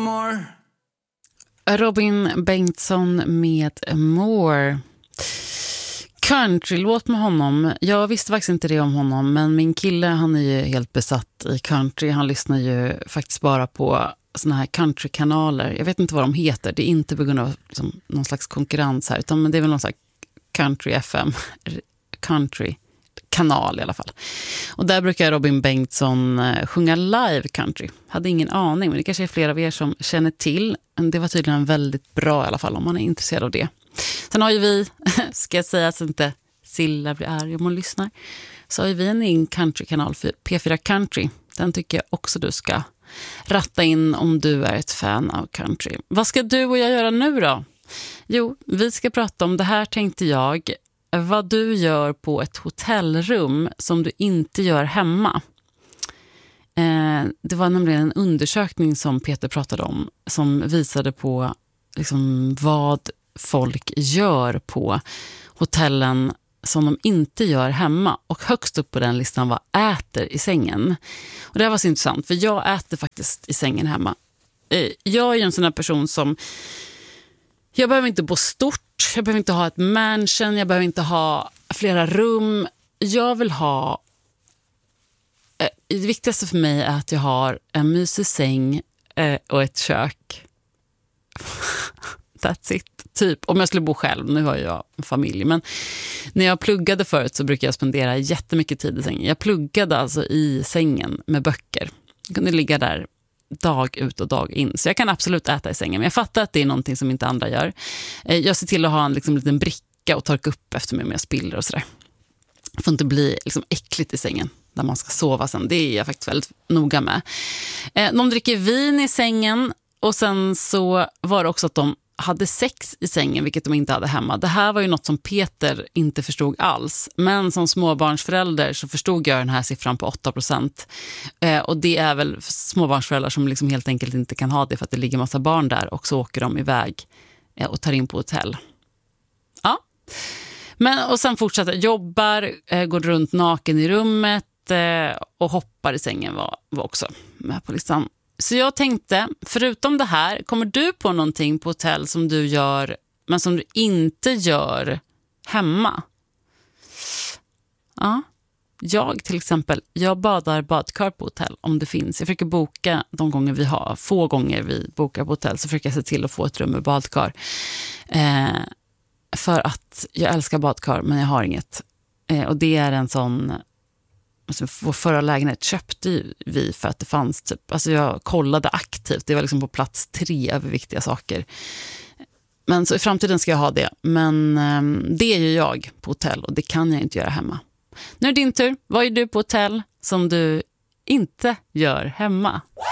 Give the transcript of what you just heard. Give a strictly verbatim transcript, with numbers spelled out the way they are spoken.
more. Robin Bengtsson med More. Countrylåt med honom. Jag visste faktiskt inte det om honom, men min kille, han är ju helt besatt i country. Han lyssnar ju faktiskt bara på såna här countrykanaler. Jag vet inte vad de heter. Det är inte på grund av liksom, någon slags konkurrens här, utan det är väl någon slags country F M, country kanal i alla fall. Och där brukar Robin Bengtsson eh, sjunga live country. Hade ingen aning, men det kanske är flera av er som känner till. Det var tydligen väldigt bra i alla fall om man är intresserad av det. Sen har ju vi, ska jag säga så inte Silla blir arg om hon lyssnar, så har ju vi en egen countrykanal för P fyra Country. Den tycker jag också du ska ratta in om du är ett fan av country. Vad ska du och jag göra nu då? Jo, vi ska prata om det här, tänkte jag. Vad du gör på ett hotellrum som du inte gör hemma. Eh, det var nämligen en undersökning som Peter pratade om som visade på liksom, vad folk gör på hotellen som de inte gör hemma. Och högst upp på den listan var äter i sängen. Och det här var så intressant, för jag äter faktiskt i sängen hemma. Eh, jag är ju en sån här person som... Jag behöver inte bo stort, jag behöver inte ha ett mansion, jag behöver inte ha flera rum. Jag vill ha... Eh, det viktigaste för mig är att jag har en mysig säng eh, och ett kök. That's it. Typ, om jag skulle bo själv, nu har jag en familj, men när jag pluggade förut så brukade jag spendera jättemycket tid i sängen. Jag pluggade alltså i sängen med böcker. Jag kunde ligga där dag ut och dag in. Så jag kan absolut äta i sängen. Men jag fattar att det är någonting som inte andra gör. Jag ser till att ha en liksom, liten bricka och torka upp efter mig med spiller och sådär. Det får inte bli liksom, äckligt i sängen där man ska sova sen. Det är jag faktiskt väldigt noga med. De dricker vin i sängen och sen så var det också att de hade sex i sängen, vilket de inte hade hemma. Det här var ju något som Peter inte förstod alls. Men som småbarnsförälder så förstod jag den här siffran på åtta procent. Eh, och det är väl småbarnsföräldrar som liksom helt enkelt inte kan ha det för att det ligger massa barn där och så åker de iväg eh, och tar in på hotell. Ja. Men, och sen fortsätter jobbar, eh, går runt naken i rummet eh, och hoppar i sängen var, var också med på listan. Så jag tänkte, förutom det här, kommer du på någonting på hotell som du gör men som du inte gör hemma? Ja, jag till exempel, jag badar badkar på hotell om det finns. Jag försöker boka de gånger vi har, få gånger vi bokar på hotell så försöker jag se till att få ett rum med badkar. Eh, för att jag älskar badkar men jag har inget. Eh, och det är en sån... Alltså, vår förra lägenhet köpte vi för att det fanns typ, alltså jag kollade aktivt, det var liksom på plats tre över viktiga saker. Men så i framtiden ska jag ha det, men um, det är ju jag på hotell och det kan jag inte göra hemma. Nu är din tur, vad är du på hotell som du inte gör hemma?